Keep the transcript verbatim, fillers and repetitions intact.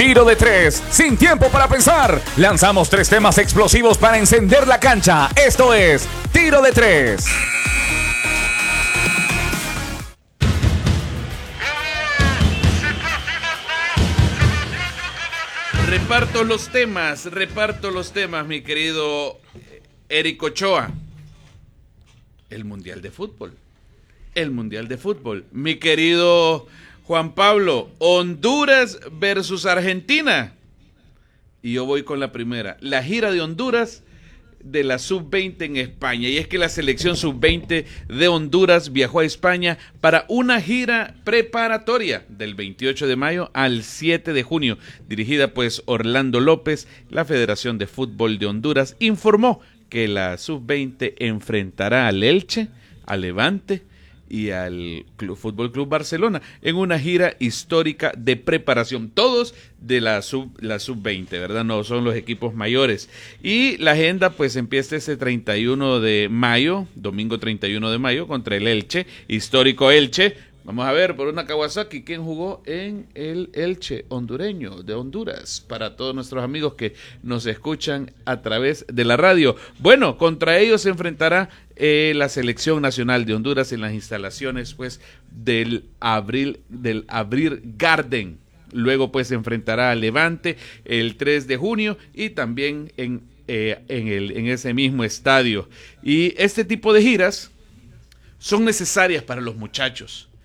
Tiro de tres, sin tiempo para pensar. Lanzamos tres temas explosivos para encender la cancha. Esto es Tiro de tres. Reparto los temas, reparto los temas, mi querido Eric Ochoa. El Mundial de Fútbol. El Mundial de Fútbol. Mi querido Juan Pablo, Honduras versus Argentina. Y yo voy con la primera. La gira de Honduras de la sub veinte en España. Y es que la selección sub veinte de Honduras viajó a España para una gira preparatoria del veintiocho de mayo al siete de junio. Dirigida pues Orlando López, la Federación de Fútbol de Honduras informó que la sub veinte enfrentará al Elche, al Levante y al Club, Fútbol Club Barcelona en una gira histórica de preparación, todos de la sub la sub veinte, ¿verdad? No son los equipos mayores. Y la agenda pues empieza ese treinta y uno de mayo, domingo treinta y uno de mayo, contra el Elche, histórico Elche. Vamos a ver, por una Kawasaki, ¿quién jugó en el Elche hondureño de Honduras? Para todos nuestros amigos que nos escuchan a través de la radio. Bueno, contra ellos se enfrentará eh, la Selección Nacional de Honduras en las instalaciones pues del Abril, del Abril Garden. Luego pues se enfrentará al Levante el tres de junio y también en, eh, en, el, en ese mismo estadio. Y este tipo de giras son necesarias para los muchachos.